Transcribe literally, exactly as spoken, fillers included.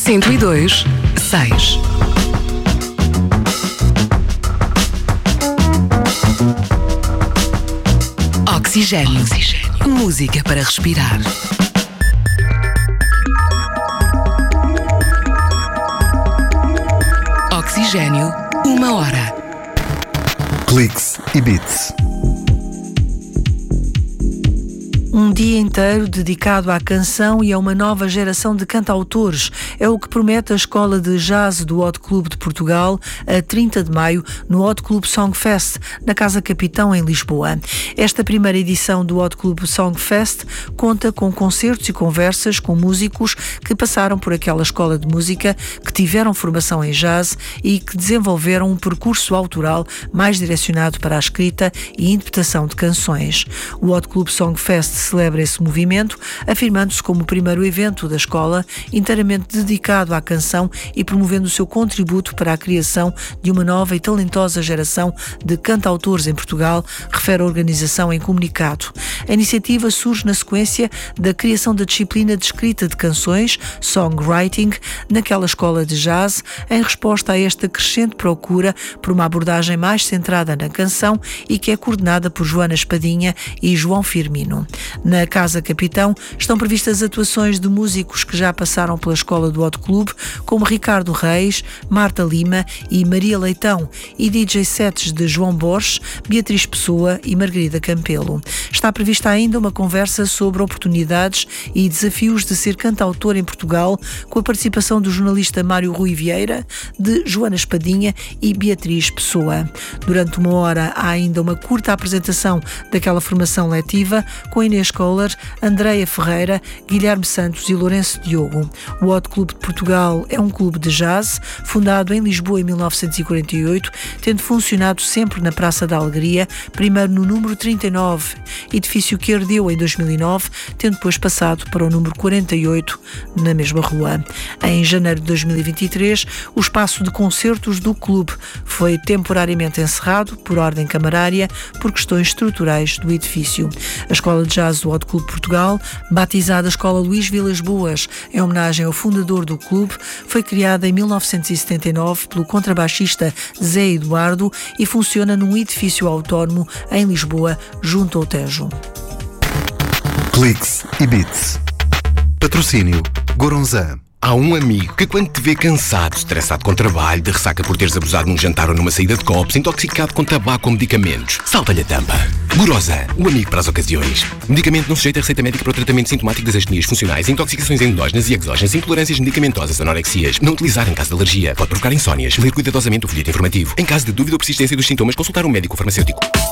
cento e dois, seis. Oxigênio. Oxigênio. Música para respirar. Oxigênio, uma hora. Cliques e Beats. Um dia inteiro dedicado à canção e a uma nova geração de cantautores. É o que promete a Escola de Jazz do Hot Club de Portugal a trinta de maio no Hot Club Song Fest, na Casa Capitão, em Lisboa. Esta primeira edição do Hot Club Song Fest conta com concertos e conversas com músicos que passaram por aquela escola de música, que tiveram formação em jazz e que desenvolveram um percurso autoral mais direcionado para a escrita e interpretação de canções. O Hot Club Song Fest celebra esse movimento, afirmando-se como o primeiro evento da escola inteiramente dedicado à canção e promovendo o seu contributo para a criação de uma nova e talentosa geração de cantautores em Portugal, refere a organização em comunicado. A iniciativa surge na sequência da criação da disciplina de escrita de canções, songwriting, naquela escola de jazz, em resposta a esta crescente procura por uma abordagem mais centrada na canção e que é coordenada por Joana Espadinha e João Firmino. Na Casa Capitão estão previstas atuações de músicos que já passaram pela escola do Hot Club, como Ricardo Reis, Marta Lima e Maria Leitão, e D J sets de João Borges, Beatriz Pessoa e Margarida Campelo. Está prevista ainda uma conversa sobre oportunidades e desafios de ser cantautor em Portugal, com a participação do jornalista Mário Rui Vieira, de Joana Espadinha e Beatriz Pessoa. Durante uma hora há ainda uma curta apresentação daquela formação letiva, com Inês Kohler, Andreia Ferreira, Guilherme Santos e Lourenço Diogo. O Hot Club de Portugal é um clube de jazz, fundado em Lisboa em mil novecentos e quarenta e oito, tendo funcionado sempre na Praça da Alegria, primeiro no número trinta e nove, edifício que herdeu em dois mil e nove, tendo depois passado para o número quarenta e oito, na mesma rua. Em janeiro de dois mil e vinte e três, o espaço de concertos do clube foi temporariamente encerrado, por ordem camarária, por questões estruturais do edifício. A Escola de Jazz do Hot Club Portugal, batizada Escola Luís Vilas Boas, em homenagem ao fundador do clube, foi criada em mil novecentos e setenta e nove pelo contrabaixista Zé Eduardo e funciona num edifício autónomo em Lisboa, junto ao Tejo. Cliques e Beats. Patrocínio Goronzan. Há um amigo que, quando te vê cansado, estressado com trabalho, de ressaca por teres abusado num jantar ou numa saída de copos, intoxicado com tabaco ou medicamentos, salta-lhe a tampa. Goronzan, o amigo para as ocasiões. Medicamento não sujeito a receita médica para o tratamento sintomático das astenias funcionais, intoxicações endógenas e exógenas, intolerâncias medicamentosas, anorexias. Não utilizar em caso de alergia. Pode provocar insónias. Ler cuidadosamente o folheto informativo. Em caso de dúvida ou persistência dos sintomas, consultar um médico ou farmacêutico.